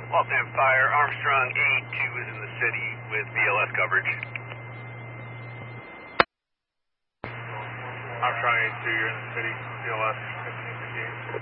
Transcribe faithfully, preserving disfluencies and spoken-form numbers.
Waltham Fire, Armstrong eight two is in the city with B L S coverage. Armstrong eight two, you're in the city, B L S fifteen fifty-eight.